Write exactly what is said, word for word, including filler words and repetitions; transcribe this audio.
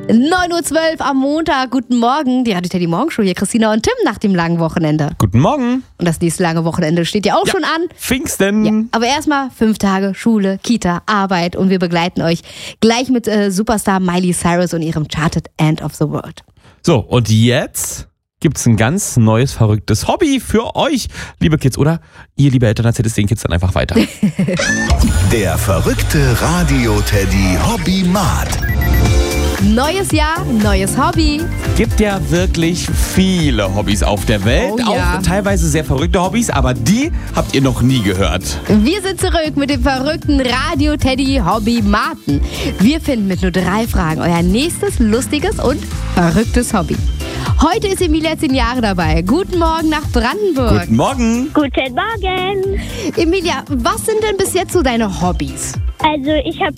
neun Uhr zwölf am Montag. Guten Morgen. Die Radio Teddy Morgenshow hier. Christina und Tim nach dem langen Wochenende. Guten Morgen. Und das nächste lange Wochenende steht ja auch ja, schon an. Pfingsten. Ja, aber erstmal fünf Tage Schule, Kita, Arbeit und wir begleiten euch gleich mit äh, Superstar Miley Cyrus und ihrem Charted End of the World. So, und jetzt gibt's ein ganz neues, verrücktes Hobby für euch, liebe Kids. Oder ihr, liebe Eltern, erzählt es den Kids dann einfach weiter. Der verrückte Radio-Teddy Hobby-Mat. Neues Jahr, neues Hobby. Gibt ja wirklich viele Hobbys auf der Welt. Oh ja. Auch teilweise sehr verrückte Hobbys, aber die habt ihr noch nie gehört. Wir sind zurück mit dem verrückten Radio Teddy Hobby Maten. Wir finden mit nur drei Fragen euer nächstes lustiges und verrücktes Hobby. Heute ist Emilia zehn Jahre dabei. Guten Morgen nach Brandenburg. Guten Morgen. Guten Morgen. Emilia, was sind denn bis jetzt so deine Hobbys? Also ich habe